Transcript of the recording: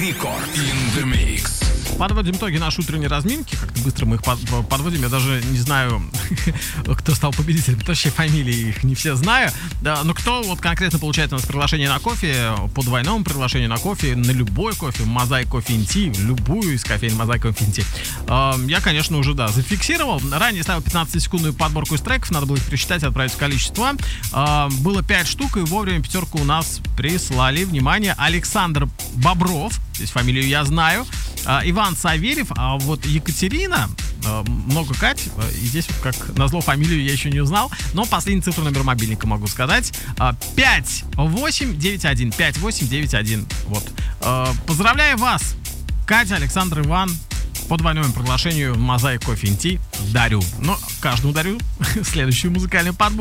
Рекорд in the Mix. Подводим итоги нашей утренней разминки. Как-то быстро мы их подводим. Я даже не знаю, кто стал победителем, потому что фамилии их не все знаю. Да, но кто вот конкретно получает у нас приглашение на кофе, по двойному приглашению на кофе, на любой кофе, Mosaic Coffee & Tea, любую из кофеин Mosaic Coffee & Tea. Я, конечно, уже, зафиксировал. Ранее ставил 15-секундную подборку из треков, надо было их пересчитать, отправить в количество. Было 5 штук, и вовремя пятерку у нас прислали. Внимание, Александр Бобров, здесь фамилию я знаю, Иван Саверьев, а вот Екатерина, много Кать, и здесь вот как назло фамилию я еще не узнал, но последний цифру номер мобильника могу сказать. 5891, 5891, вот. Поздравляю вас, Катя, Александр, Иван, по двойному приглашению Mosaic Coffee & Tea дарю. Но каждому дарю следующую музыкальную подборку.